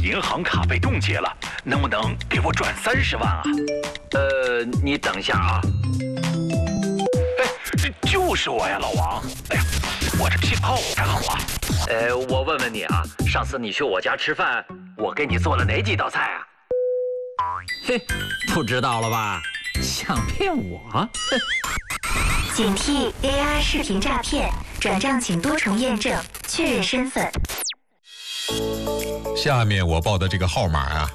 银行卡被冻结了，能不能给我转30万啊？ 你等一下啊。 哎，就是我呀，老王。哎呀，我这信号不太好啊。 我问问你啊，上次你去我家吃饭，我给你做了哪几道菜啊？ 嘿，不知道了吧？想骗我？ 警惕 AI 视频诈骗，转账请多重验证，确认身份。 下面我报的这个号码啊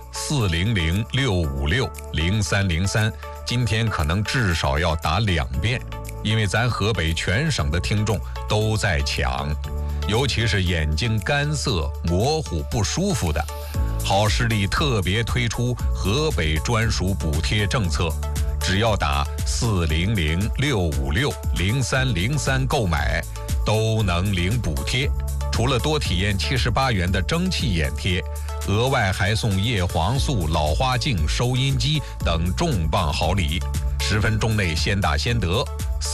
，400-656-0303，今天可能至少要打2遍，因为咱河北全省的听众都在抢，尤其是眼睛干涩、模糊、不舒服的，好视力特别推出河北专属补贴政策，只要打400-656-0303购买，都能领补贴。除了多体验78元的蒸汽眼贴，额外还送叶黄素、老花镜、收音机等重磅好礼。10分钟内先打先得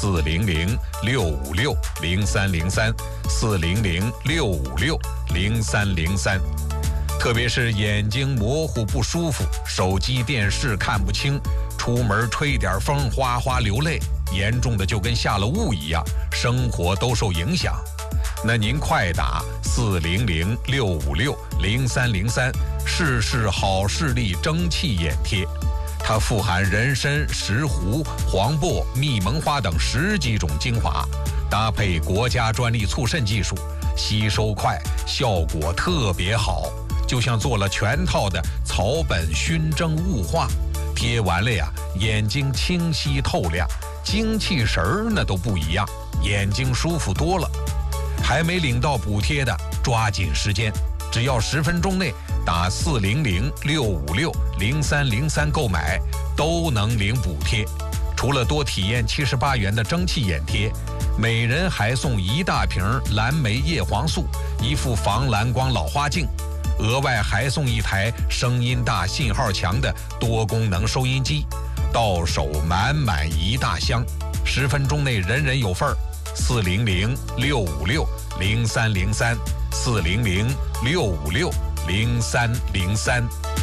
，400-656-0303，400-656-0303。特别是眼睛模糊不舒服，手机电视看不清，出门吹点风哗哗流泪，严重的就跟下了雾一样，生活都受影响。那您快打400-656-0303，试试好视力蒸汽眼贴，它富含人参、石斛、黄柏、蜜蒙花等10几种精华，搭配国家专利促渗技术，吸收快，效果特别好，就像做了全套的草本熏蒸雾化，贴完了呀，眼睛清晰透亮，精气神儿那都不一样，眼睛舒服多了。还没领到补贴的，抓紧时间，只要10分钟内打400-656-0303购买，都能领补贴。除了多体验78元的蒸汽眼贴，每人还送1大瓶蓝莓叶黄素，1副防蓝光老花镜，额外还送1台声音大、信号强的多功能收音机，到手满满1大箱，10分钟内人人有份儿。400-656-0303，400-656-0303。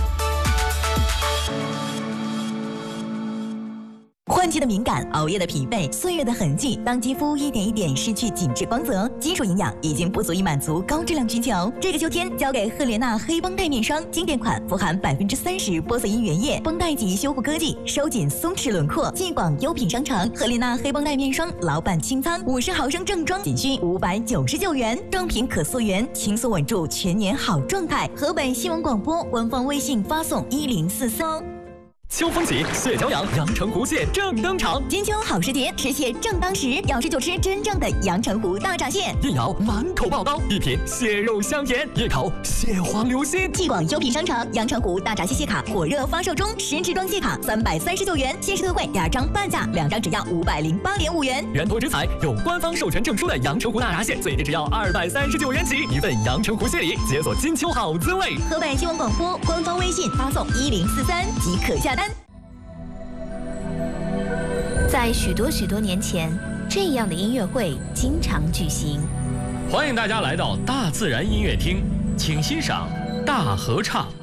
换季的敏感，熬夜的疲惫，岁月的痕迹，当肌肤一点一点失去紧致光泽，基础营养已经不足以满足高质量需求。这个秋天，交给赫莲娜黑绷带面霜，经典款，富含30%玻色因原液，绷带级修护科技，收紧松弛轮廓。继广优品商城赫莲娜黑绷带面霜老板清仓50毫升正装，仅需599元，正品可溯源，轻松稳住全年好状态。河北新闻广播官方微信发送1044。 秋风起，蟹脚痒，阳澄湖蟹正登场。 金秋好时节，吃蟹正当时，要吃就吃真正的阳澄湖大闸蟹。 一咬满口爆刀，一品蟹肉香甜，一口蟹黄流心。 继广优品商城阳澄湖大闸蟹蟹卡火热发售中，10支装蟹卡339元，限时特惠2张半价，2张只要508.5元。 源头之采，有官方授权证书的阳澄湖大闸蟹，最低只要239元起，一份阳澄湖蟹礼，解锁金秋好滋味。 河北新闻广播官方微信发送1043即可下单。 在许多年前，这样的音乐会经常举行。 欢迎大家来到大自然音乐厅，请欣赏大合唱。